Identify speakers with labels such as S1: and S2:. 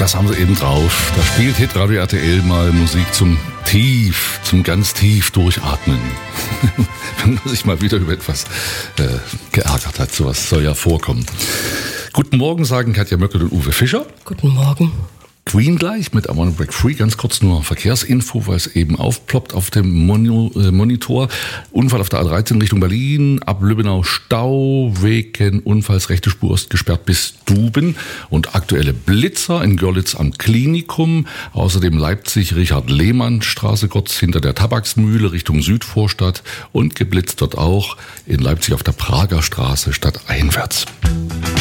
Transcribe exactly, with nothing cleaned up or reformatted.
S1: Das haben sie eben drauf. Da spielt Hitradio R T L mal Musik zum tief, zum ganz tief durchatmen. Wenn man sich mal wieder über etwas äh, geärgert hat. Sowas soll ja vorkommen. Guten Morgen, sagen Katja Möckel und Uwe Fischer.
S2: Guten Morgen.
S1: Queen gleich mit I Wanna Break Free. Ganz kurz nur Verkehrsinfo, weil es eben aufploppt auf dem Moni- äh, Monitor. Unfall auf der A dreizehn Richtung Berlin. Ab Lübbenau Stau. Wegen Unfalls rechte Spur ist gesperrt bis Duben. Und aktuelle Blitzer in Görlitz am Klinikum. Außerdem Leipzig Richard-Lehmann-Straße kurz hinter der Tabaksmühle Richtung Südvorstadt. Und geblitzt dort auch in Leipzig auf der Prager Straße stadteinwärts.